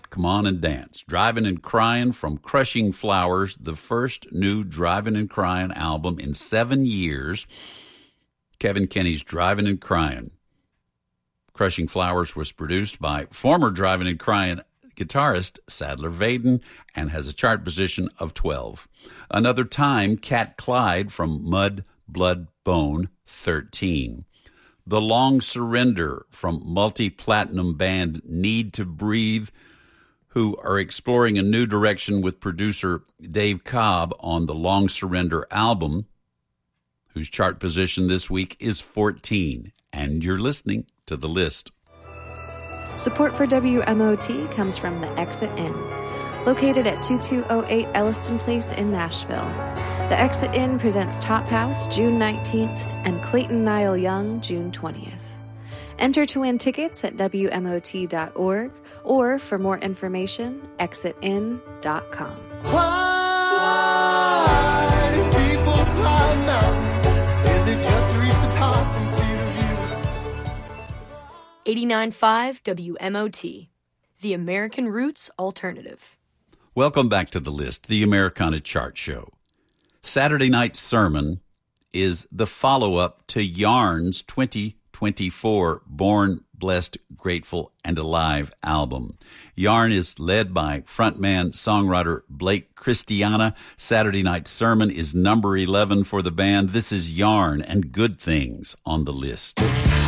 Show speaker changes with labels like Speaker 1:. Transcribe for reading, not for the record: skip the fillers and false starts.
Speaker 1: Come on and dance. Driving and Crying from Crushing Flowers, the first new Driving and Crying album in 7 years. Kevin Kenny's Driving and Crying. Crushing Flowers was produced by former Driving and Crying guitarist Sadler Vaden and has a chart position of 12. Another Time, Cat Clyde from Mud, Blood, Bone, 13. The Long Surrender from multi-platinum band Need to Breathe, who are exploring a new direction with producer Dave Cobb on the Long Surrender album, whose chart position this week is 14. And you're listening to The List.
Speaker 2: Support for WMOT comes from the Exit Inn, located at 2208 Elliston Place in Nashville. The Exit Inn presents Top House June 19th and Clayton Niall Young June 20th. Enter to win tickets at WMOT.org or for more information, exitin.com.
Speaker 3: Why do people climb mountains? Is it just to reach the top and see the view?
Speaker 4: 89.5 WMOT, the American Roots Alternative.
Speaker 1: Welcome back to The List, the Americana Chart Show. Saturday Night Sermon is the follow-up to Yarn's 2024 Born, Blessed, Grateful, and Alive album. Yarn is led by frontman, songwriter Blake Christiana. Saturday Night Sermon is number 11 for the band. This is Yarn and Good Things on The List.